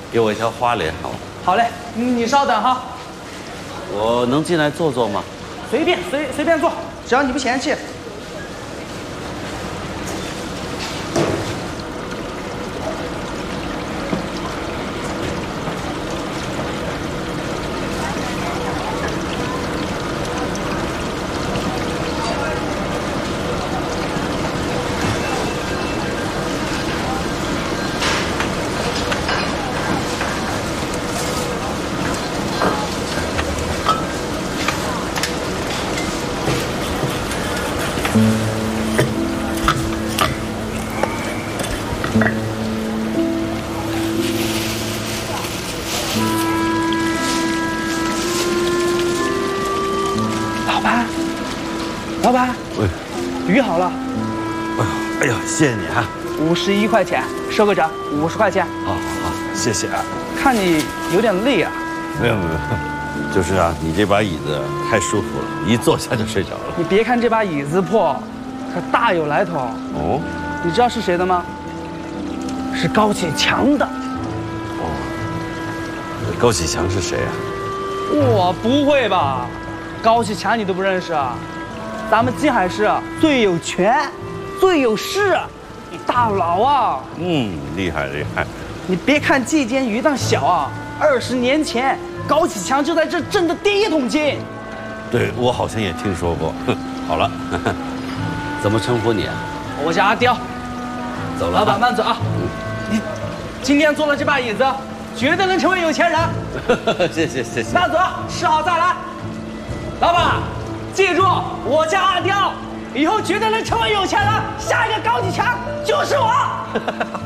给我一条花脸好吗？ 好嘞，你稍等哈。 我能进来坐坐吗？ 随便坐，只要你不嫌弃。老板， 喂， 鱼好了。 哎呦，谢谢你啊 ，51块钱，收个整，50块钱。 好，谢谢啊。 看你有点累啊。 没有，就是啊，你这把椅子太舒服了，一坐下就睡着了。 你别看这把椅子破，可大有来头。 哦， 你知道是谁的吗？是高启强的。 哦，高启强是谁啊？ 我不会吧？高启强你都不认识啊？咱们金海市最有权、最有势大佬啊！ 厉害。 你别看这间鱼档小啊，20年前高启强就在这挣的第1桶金。 对，我好像也听说过。好了，怎么称呼你啊？ 我叫阿刁。 走了， 老板慢走啊！你今天坐了这把椅子，绝对能成为有钱人。 谢谢。 慢走，吃好再来。老板，记住，我叫阿刁，以后绝对能成为有钱人。下一个高启强就是我。